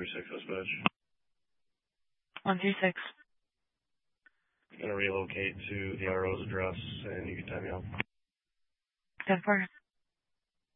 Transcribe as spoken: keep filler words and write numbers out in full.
three six dispatch. one three six. Going to relocate to the R O's address, and you can time me out. ten four.